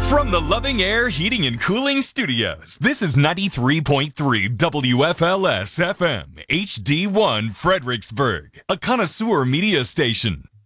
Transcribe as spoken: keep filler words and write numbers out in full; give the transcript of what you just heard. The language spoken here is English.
From the Loving Air Heating and Cooling Studios, this is ninety-three point three W F L S F M, H D one Fredericksburg, a connoisseur media station.